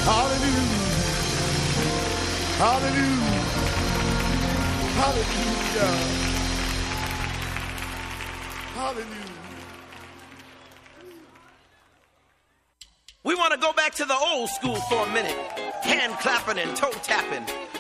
Hallelujah. Hallelujah. Hallelujah. Hallelujah. We want to go back to the old school for a minute. Hand clapping and toe tapping.